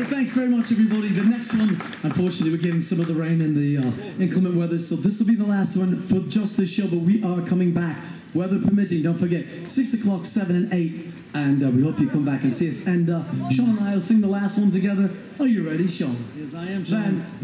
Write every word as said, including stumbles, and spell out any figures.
thanks very much, everybody. The next one, unfortunately, we're getting some of the rain and the uh, inclement weather, so this will be the last one for just this show, but we are coming back, weather permitting. Don't forget, six o'clock, seven and eight, and uh, we hope you come back and see us. And uh, Sean and I will sing the last one together. Are you ready, Sean? Yes, I am, Sean. Then